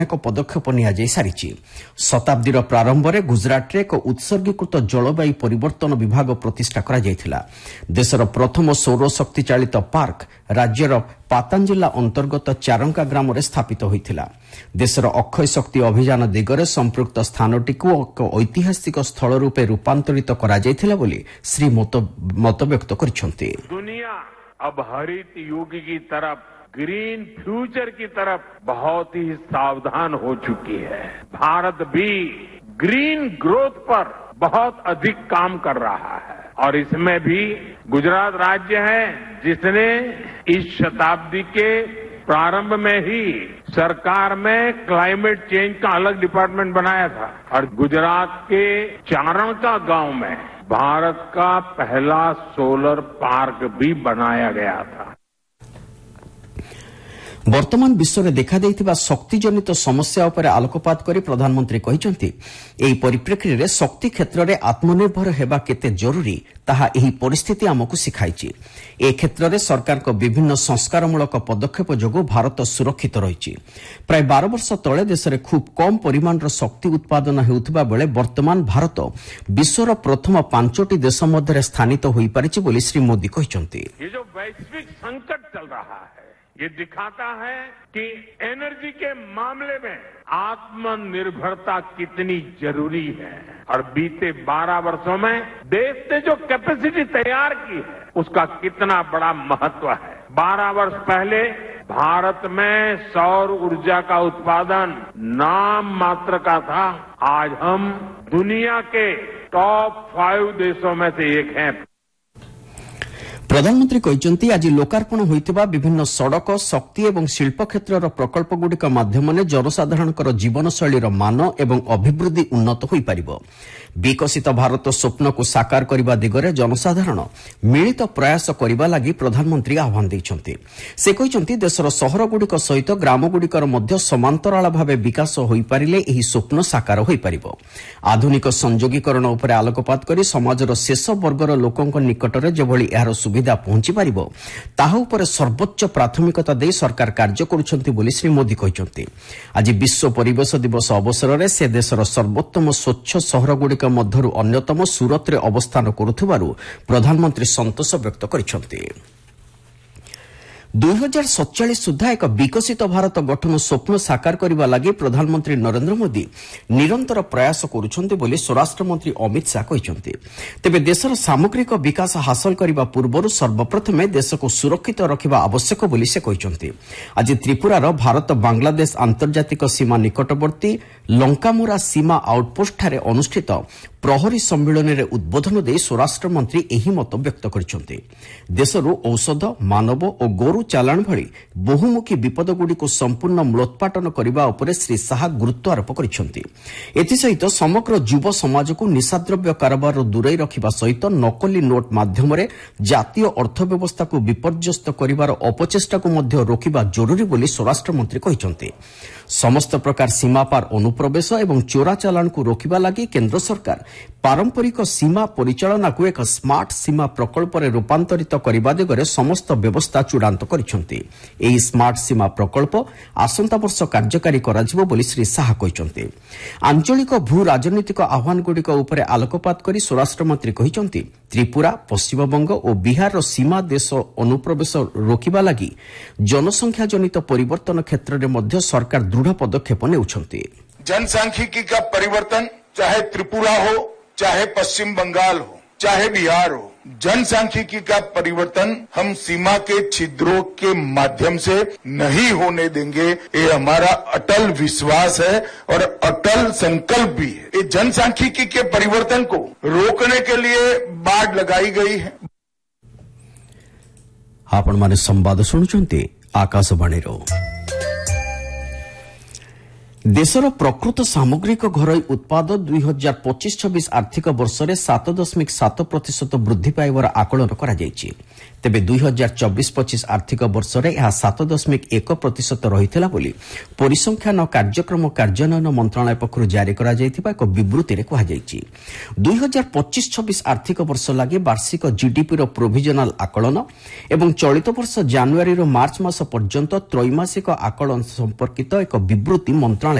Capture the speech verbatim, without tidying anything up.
ଏକ ପଦକ୍ଷେପ ନିଆଯାଇ ସାରିଛି। ଶତାବ୍ଦୀର ପ୍ରାରମ୍ଭରେ ଗୁଜରାଟରେ ଏକ ଉତ୍ସର୍ଗୀକୃତ ଜଳବାୟୁ ପରିବର୍ତ୍ତନ ବିଭାଗ ପ୍ରତିଷ୍ଠା କରାଯାଇଥିଲା। ଦେଶର ପ୍ରଥମ ସୌରଶକ୍ତି ଚାଳିତ ପାର୍କ ରାଜ୍ୟର ପାତାନ ଜିଲ୍ଲା ଅନ୍ତର୍ଗତ ଚାରଙ୍କା ଗ୍ରାମରେ ସ୍ଥାପିତ ହୋଇଥିଲା। ଦେଶର ଅକ୍ଷୟ ଶକ୍ତି ଅଭିଯାନ ଦିଗରେ ସମ୍ପୃକ୍ତ ସ୍ଥାନଟିକୁ ଏକ ଐତିହାସିକ ସ୍ଥଳ ରୂପେ ରୂପାନ୍ତରିତ କରାଯାଇଥିଲା ବୋଲି ଶ୍ରୀ ମତବ୍ୟକ୍ତ କରିଛନ୍ତି। दुनिया अब हरित युग की तरफ, ग्रीन फ्यूचर की तरफ बहुत ही सावधान हो चुकी है। भारत भी ग्रीन ग्रोथ पर बहुत अधिक काम कर रहा है और इसमें भी गुजरात राज्य है जिसने इस शताब्दी के प्रारंभ में ही सरकार में क्लाइमेट चेंज का अलग डिपार्टमेंट बनाया था और गुजरात के चारणका गांव में भारत का पहला सोलर पार्क भी बनाया गया था। ବର୍ତ୍ତମାନ ବିଶ୍ୱରେ ଦେଖାଦେଇଥିବା ଶକ୍ତିଜନିତ ସମସ୍ୟା ଉପରେ ଆଲୋକପାତ କରି ପ୍ରଧାନମନ୍ତ୍ରୀ କହିଛନ୍ତି, ଏହି ପରିପ୍ରେକ୍ଷୀରେ ଶକ୍ତି କ୍ଷେତ୍ରରେ ଆତ୍ମନିର୍ଭର ହେବା କେତେ ଜରୁରୀ ତାହା ଏହି ପରିସ୍ଥିତି ଆମକୁ ଶିଖାଇଛି। ଏ କ୍ଷେତ୍ରରେ ସରକାରଙ୍କ ବିଭିନ୍ନ ସଂସ୍କାରମୂଳକ ପଦକ୍ଷେପ ଯୋଗୁଁ ଭାରତ ସୁରକ୍ଷିତ ରହିଛି। ପ୍ରାୟ ବାର ବର୍ଷ ତଳେ ଦେଶରେ ଖୁବ୍ କମ୍ ପରିମାଣର ଶକ୍ତି ଉତ୍ପାଦନ ହେଉଥିବା ବେଳେ ବର୍ତ୍ତମାନ ଭାରତ ବିଶ୍ୱର ପ୍ରଥମ ପାଞ୍ଚଟି ଦେଶ ମଧ୍ୟରେ ସ୍ଥାନିତ ହୋଇପାରିଛି ବୋଲି ଶ୍ରୀ ମୋଦି କହିଛନ୍ତି। ये दिखाता है कि एनर्जी के मामले में आत्मनिर्भरता कितनी जरूरी है और बीते बारह वर्षों में देश ने जो कैपेसिटी तैयार की है उसका कितना बड़ा महत्व है। बारह वर्ष पहले भारत में सौर ऊर्जा का उत्पादन नाम मात्र का था। आज हम दुनिया के टॉप फाइव देशों में से एक हैं। ପ୍ରଧାନମନ୍ତ୍ରୀ କହିଛନ୍ତି, ଆଜି ଲୋକାର୍ପଣ ହୋଇଥିବା ବିଭିନ୍ନ ସଡ଼କ, ଶକ୍ତି ଏବଂ ଶିଳ୍ପ କ୍ଷେତ୍ରର ପ୍ରକଳ୍ପଗୁଡ଼ିକ ମାଧ୍ୟମରେ ଜନସାଧାରଣଙ୍କର ଜୀବନଶୈଳୀର ମାନ ଏବଂ ଅଭିବୃଦ୍ଧି ଉନ୍ନତ ହୋଇପାରିବ। ବିକଶିତ ଭାରତ ସ୍ୱପ୍ନକୁ ସାକାର କରିବା ଦିଗରେ ଜନସାଧାରଣ ମିଳିତ ପ୍ରୟାସ କରିବା ଲାଗି ପ୍ରଧାନମନ୍ତ୍ରୀ ଆହ୍ୱାନ ଦେଇଛନ୍ତି। ସେ କହିଛନ୍ତି, ଦେଶର ସହରଗୁଡ଼ିକ ସହିତ ଗ୍ରାମଗୁଡ଼ିକର ମଧ୍ୟ ସମାନ୍ତରାଳ ଭାବେ ବିକାଶ ହୋଇପାରିଲେ ଏହି ସ୍ୱପ୍ନ ସାକାର ହୋଇପାରିବ। ଆଧୁନିକ ସଂଯୋଗୀକରଣ ଉପରେ ଆଲୋକପାତ କରି ସମାଜର ଶେଷ ବର୍ଗର ଲୋକଙ୍କ ନିକଟରେ ଯେଭଳି ଏହାର ସୁବିଧା ପହଞ୍ଚିପାରିବ ତାହା ଉପରେ ସର୍ବୋଚ୍ଚ ପ୍ରାଥମିକତା ଦେଇ ସରକାର କାର୍ଯ୍ୟ କରୁଛନ୍ତି ବୋଲି ଶ୍ରୀ ମୋଦି କହିଛନ୍ତି। ଆଜି ବିଶ୍ୱ ପରିବେଶ ଦିବସ ଅବସରରେ ସେ ଦେଶର ସର୍ବୋତ୍ତମ ସ୍ୱଚ୍ଛ ସହରଗୁଡ଼ିକ ମଧ୍ୟରୁ ଅନ୍ୟତମ ସୁରତରେ ଅବସ୍ଥାନ କରୁଥିବାରୁ ପ୍ରଧାନମନ୍ତ୍ରୀ ସନ୍ତୋଷ ବ୍ୟକ୍ତ କରିଛନ୍ତି। ଦୁଇ ହଜାର ସତଚାଳିଶ ସୁଦ୍ଧା ଏକ ବିକଶିତ ଭାରତ ଗଠନ ସ୍ୱପ୍ନ ସାକାର କରିବା ଲାଗି ପ୍ରଧାନମନ୍ତ୍ରୀ ନରେନ୍ଦ୍ର ମୋଦି ନିରନ୍ତର ପ୍ରୟାସ କରୁଛନ୍ତି ବୋଲି ସ୍ୱରାଷ୍ଟ୍ରମନ୍ତ୍ରୀ ଅମିତ ଶାହା କହିଛନ୍ତି। ତେବେ ଦେଶର ସାମଗ୍ରିକ ବିକାଶ ହାସଲ କରିବା ପୂର୍ବରୁ ସର୍ବପ୍ରଥମେ ଦେଶକୁ ସୁରକ୍ଷିତ ରଖିବା ଆବଶ୍ୟକ ବୋଲି ସେ କହିଛନ୍ତି। ଆଜି ତ୍ରିପୁରାର ଭାରତ ବାଂଲାଦେଶ ଆନ୍ତର୍ଜାତିକ ସୀମା ନିକଟବର୍ତ୍ତୀ ଲଙ୍କାମୁରା ସୀମା ଆଉଟ୍ପୋଷ୍ଟଠାରେ ଅନୁଷ୍ଠିତ ପ୍ରହରୀ ସମ୍ମିଳନୀରେ ଉଦ୍ବୋଧନ ଦେଇ ସ୍ୱରାଷ୍ଟ୍ରମନ୍ତ୍ରୀ ଏହି ମତ ବ୍ୟକ୍ତ କରିଛନ୍ତି। ଦେଶରୁ ଔଷଧ, ମାନବ ଓ ଗୋରୁ ଚାଲାଣ ଭଳି ବହୁମୁଖୀ ବିପଦଗୁଡ଼ିକୁ ସମ୍ପୂର୍ଣ୍ଣ ମୂଳୋତ୍ପାଟନ କରିବା ଉପରେ ଶ୍ରୀ ଶାହା ଗୁରୁତ୍ୱ ଆରୋପ କରିଛନ୍ତି। ଏଥିସହିତ ସମଗ୍ର ଯୁବ ସମାଜକୁ ନିଶାଦ୍ରବ୍ୟ କାରବାରରୁ ଦୂରେଇ ରଖିବା ସହିତ ନକଲି ନୋଟ୍ ମାଧ୍ୟମରେ ଜାତୀୟ ଅର୍ଥବ୍ୟବସ୍ଥାକୁ ବିପର୍ଯ୍ୟସ୍ତ କରିବାର ଅପଚେଷ୍ଟାକୁ ମଧ୍ୟ ରୋକିବା ଜରୁରୀ ବୋଲି ସ୍ୱରାଷ୍ଟ୍ରମନ୍ତ୍ରୀ କହିଛନ୍ତି। ସମସ୍ତ ପ୍ରକାର ସୀମାପାର ଅନୁପ୍ରବେଶ ଏବଂ ଚୋରା ଚାଲାଣକୁ ରୋକିବା ଲାଗି କେନ୍ଦ୍ର ସରକାର ପାରମ୍ପରିକ ସୀମା ପରିଚାଳନାକୁ ଏକ ସ୍ମାର୍ଟ ସୀମା ପ୍ରକଳ୍ପରେ ରୂପାନ୍ତରିତ କରିବା ଦିଗରେ ସମସ୍ତ ବ୍ୟବସ୍ଥା ଚୂଡ଼ାନ୍ତ କରିଛନ୍ତି। ଏହି ସ୍ମାର୍ଟ ସୀମା ପ୍ରକଳ୍ପ ଆସନ୍ତା ବର୍ଷ କାର୍ଯ୍ୟକାରୀ କରାଯିବ ବୋଲି ଶ୍ରୀ ଶାହା କହିଛନ୍ତି। ଆଞ୍ଚଳିକ ଭୂ ରାଜନୈତିକ ଆହ୍ୱାନଗୁଡ଼ିକ ଉପରେ ଆଲୋକପାତ କରି ସ୍ୱରାଷ୍ଟ୍ରମନ୍ତ୍ରୀ କହିଛନ୍ତି, ତ୍ରିପୁରା, ପଶ୍ଚିମବଙ୍ଗ ଓ ବିହାରର ସୀମା ଦେଶ ଅନୁପ୍ରବେଶ ରୋକିବା ଲାଗି जनसंख्या जनित परिवर्तन क्षेत्र में सरकार दृढ़ पदक्षेप नेउछंती। जनसांख्यिकी का परिवर्तन चाहे त्रिपुरा हो, चाहे पश्चिम बंगाल हो, चाहे बिहार हो, जनसांख्यिकी का परिवर्तन हम सीमा के छिद्रों के माध्यम से नहीं होने देंगे। ये हमारा अटल विश्वास है और अटल संकल्प भी है। ये जनसांख्यिकी के परिवर्तन को रोकने के लिए बाड़ लगाई गई है। आपण माने संवाद शुणुचंती आकाशवाणी। देशर प्रकृत सामग्रिक घरोई उत्पाद दुई हजार पच्चीस छब्बीस आर्थिक वर्ष में सात दशमिक सात प्रतिशत वृद्धि पाइबार आकलन करा जायछि। तेबे दुई हजार चौबीस पच्चीस आर्थिक वर्ष में यह सात दशमिक एक प्रतिशत रहिथिला बोली परिसंख्यान कार्यक्रम कार्यान्वयन मंत्रालय पक्षरु जारी करा जायथिबा एक विवृत्ति रे कहा जायछि। दुई हजार पच्चीस छब्बीस आर्थिक वर्ष लागि वार्षिक जीडीपी रो प्रोविजनल आकलन एवं चलित वर्ष जनवरी रो मार्च मास पर्यंत त्रैमासिक आकलन संपर्कित एक विवृत्ति मंत्रालय